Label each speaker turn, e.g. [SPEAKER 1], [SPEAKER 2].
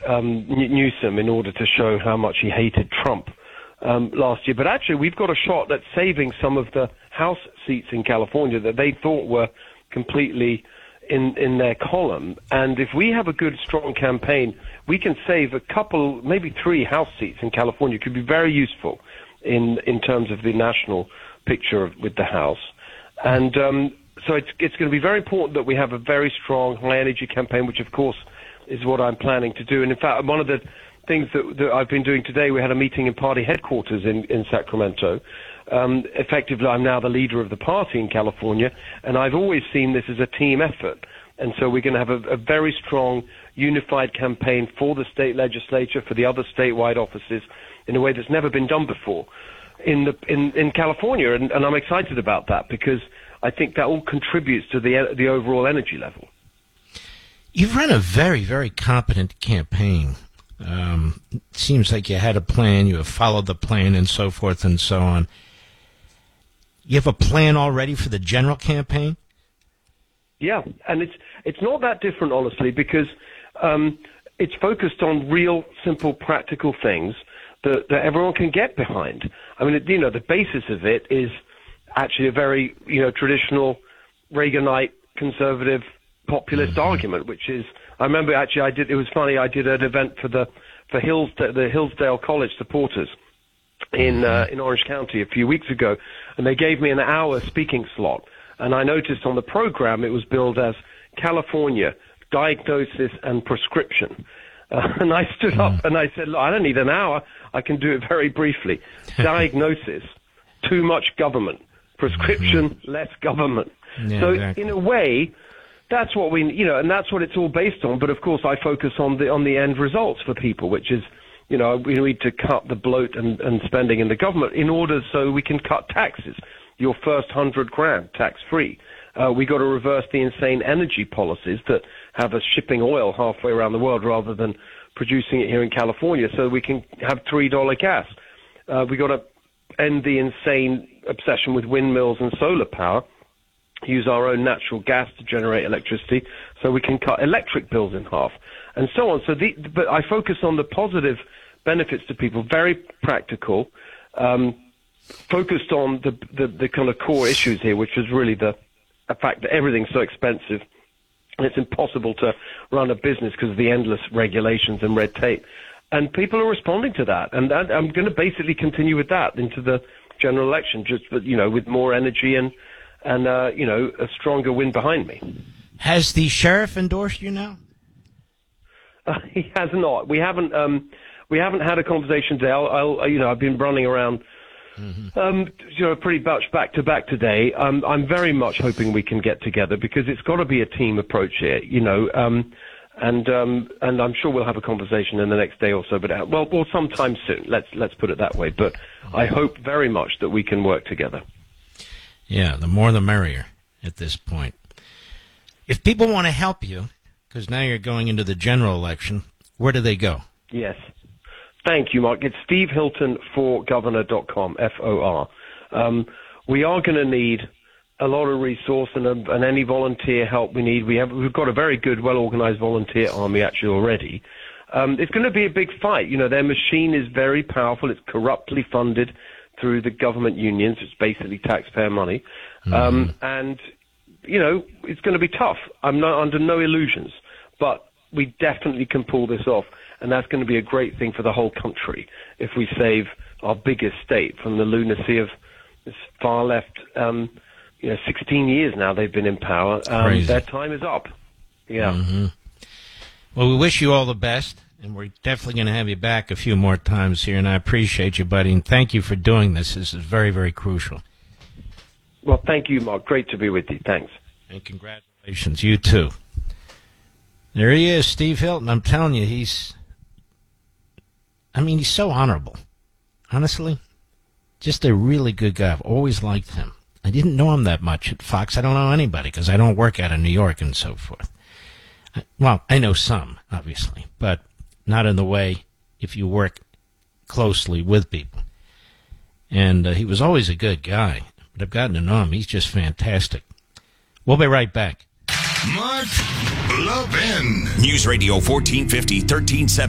[SPEAKER 1] Newsom in order to show how much he hated Trump last year. But actually, we've got a shot at saving some of the House seats in California that they thought were completely in their column. And if we have a good, strong campaign, we can save a couple, maybe 3 House seats in California. It could be very useful in terms of the national picture with the House. And so it's going to be very important that we have a very strong, high-energy campaign, which, of course, is what I'm planning to do. And, in fact, one of the things that I've been doing today, we had a meeting in party headquarters in Sacramento. Effectively, I'm now the leader of the party in California, and I've always seen this as a team effort. And so we're going to have a very strong, unified campaign for the state legislature, for the other statewide offices, in a way that's never been done before in California. And I'm excited about that because I think that all contributes to the overall energy level.
[SPEAKER 2] You've run a very, very competent campaign. It seems like you had a plan, you have followed the plan, and so forth and so on. You have a plan already for the general campaign?
[SPEAKER 1] Yeah, and it's not that different, honestly, because it's focused on real, simple, practical things that everyone can get behind. I mean, the basis of it is actually a very, traditional Reaganite, conservative, populist argument, which is, I remember actually it was funny, I did an event for the Hillsdale College supporters in Orange County a few weeks ago, and they gave me an hour speaking slot. And I noticed on the program it was billed as California, Diagnosis and Prescription. And I stood up and I said, look, I don't need an hour. I can do it very briefly. Diagnosis, too much government. Prescription, less government. Yeah, so exactly. In a way, that's what we, and that's what it's all based on. But of course, I focus on the end results for people, which is, we need to cut the bloat and spending in the government in order so we can cut taxes. Your first $100,000 tax-free. We got to reverse the insane energy policies that have us shipping oil halfway around the world rather than producing it here in California, so we can have $3 gas. We got to end the insane obsession with windmills and solar power. Use our own natural gas to generate electricity, so we can cut electric bills in half, and so on. But I focus on the positive benefits to people, very practical. Focused on the kind of core issues here, which is really the fact that everything's so expensive and it's impossible to run a business because of the endless regulations and red tape. And people are responding to that. And I'm going to basically continue with that into the general election, just with more energy and a stronger wind behind me.
[SPEAKER 2] Has the sheriff endorsed you now?
[SPEAKER 1] He has not. We haven't had a conversation today. I've been running around. Pretty much back to back today. I'm very much hoping we can get together because it's got to be a team approach here, and I'm sure we'll have a conversation in the next day or so, but or sometime soon. Let's put it that way. But I hope very much that we can work together.
[SPEAKER 2] Yeah, the more the merrier at this point. If people want to help you, because now you're going into the general election, where do they go?
[SPEAKER 1] Yes. Thank you, Mark. It's stevehiltonforgovernor.com, FOR. We are going to need a lot of resource and any volunteer help we need. We've got a very good, well-organized volunteer army actually already. It's going to be a big fight. Their machine is very powerful. It's corruptly funded through the government unions. It's basically taxpayer money. And, it's going to be tough. I'm not under no illusions, but we definitely can pull this off. And that's going to be a great thing for the whole country if we save our biggest state from the lunacy of this far left. 16 years now they've been in power. Their time is up. Yeah.
[SPEAKER 2] Mm-hmm. Well, we wish you all the best, and we're definitely going to have you back a few more times here, and I appreciate you, buddy, and thank you for doing this. This is very, very crucial.
[SPEAKER 1] Well, thank you, Mark. Great to be with you. Thanks.
[SPEAKER 2] And congratulations. You too. There he is, Steve Hilton. I'm telling you, he's so honorable. Honestly, just a really good guy. I've always liked him. I didn't know him that much at Fox. I don't know anybody because I don't work out of New York and so forth. Well, I know some, obviously, but not in the way if you work closely with people. And he was always a good guy, but I've gotten to know him. He's just fantastic. We'll be right back.
[SPEAKER 3] Mark Levin. News Radio 1450, 1370.